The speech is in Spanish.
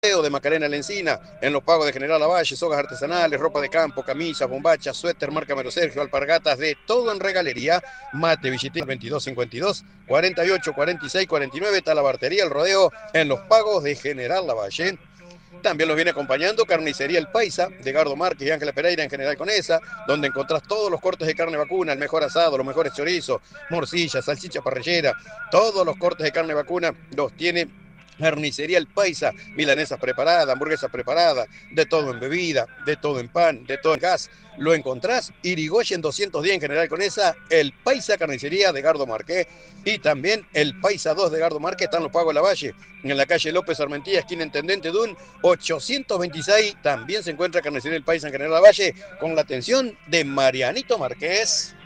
de Macarena La Encina, en los pagos de General Lavalle, sogas artesanales, ropa de campo, camisas, bombachas, suéter, marca Mero Sergio, alpargatas, de todo en regalería. Mate, billetín 2252, 48, 46, 49, Talabartería, el rodeo, en los pagos de General Lavalle. También los viene acompañando Carnicería El Paisa, de Gardo Márquez y Ángela Pereira en General Conesa, donde encontrás todos los cortes de carne vacuna, el mejor asado, los mejores chorizos, morcilla, salchicha parrillera, todos los cortes de carne vacuna los tiene Carnicería El Paisa, milanesas preparadas, hamburguesas preparadas, de todo en bebida, de todo en pan, de todo en gas. Lo encontrás Irigoyen 210 en General Conesa, El Paisa Carnicería de Gardo Márquez y también El Paisa 2 de Gardo Márquez, están los pagos de la Valle, en la calle López Armentía, esquina Intendente Dun, 826. También se encuentra Carnicería El Paisa en General Valle, con la atención de Marianito Márquez.